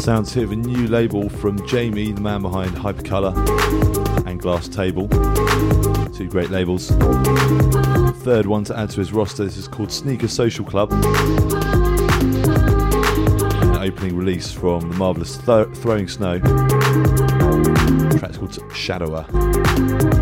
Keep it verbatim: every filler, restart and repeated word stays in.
Sounds here of a new label from Jamie, the man behind Hypercolour and Glass Table. Two great labels. Third one to add to his roster. This is called Sneaker Social Club. An opening release from the marvellous Th- Throwing Snow. The track's called Shadower.